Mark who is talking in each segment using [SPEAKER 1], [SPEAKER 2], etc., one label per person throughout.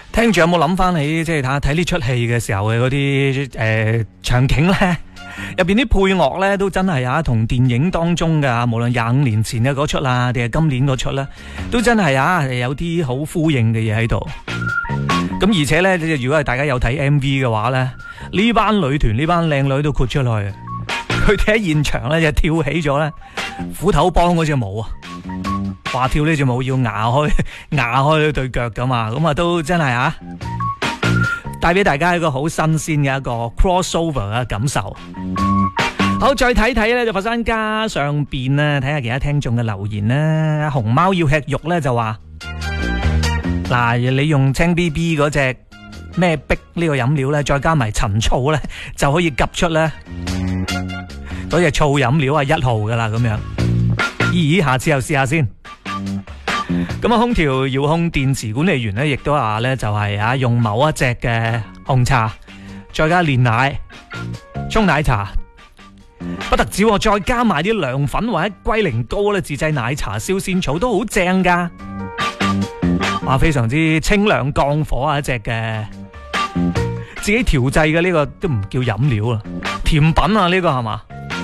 [SPEAKER 1] 聽住有冇諗翻起即係睇呢出戲嘅時候嘅嗰啲場景咧？入邊啲配樂咧都真係同電影當中嘅，無論25年前嘅嗰出啦，定係今年嗰出咧，都真係有啲好呼應嘅嘢喺度。咁而且咧，如果係大家有睇 MV 嘅話咧，呢班女團呢班靚女都豁出去，佢哋喺現場咧就跳起咗咧斧頭幫嗰隻舞啊！話跳呢隻舞要牙開對腳噶嘛，咁都真係帶俾大家一個好新鮮嘅一個 crossover 嘅感受。好，再睇睇咧，就佛山家上邊咧，睇下其他聽眾嘅留言啦。熊貓要吃肉咧就話，嗱，你用青 BB 嗰隻咩碧呢個飲料咧，再加埋陳醋咧，就可以夾出咧嗰隻醋飲料1號噶啦咁樣。咦，下次又試下先。咁空調遙控電池管理員咧，亦都話咧就係用某一隻嘅紅茶，再加煉奶沖奶茶，不特止，再加埋啲涼粉或者龜苓膏咧，自製奶茶燒仙草都好正噶，哇，非常之清涼降火一隻嘅，自己調製嘅呢個都唔叫飲料啦，甜品呢個係嘛？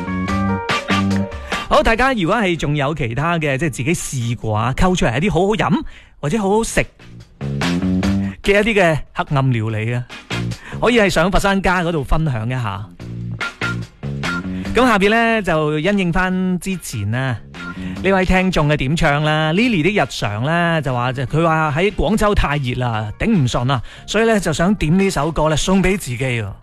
[SPEAKER 1] 好，大家如果係仲有其他嘅，即係自己試過溝出嚟一啲好好飲或者好好食嘅一啲嘅黑暗料理啊，可以係上佛山家嗰度分享一下。咁下邊咧就因應翻之前呢位聽眾嘅點唱啦 ，Lily 的日常咧就話佢話喺廣州太熱啦，頂唔順啦，所以咧就想點呢首歌咧送俾自己啊，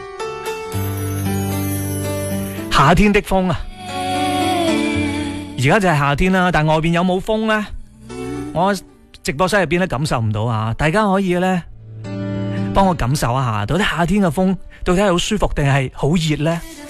[SPEAKER 1] 夏天的風啊！而家就係夏天啦，但外邊有冇風呢？我直播室入邊都感受唔到啊！大家可以咧幫我感受一下，到底夏天嘅風到底係好舒服定係好熱呢？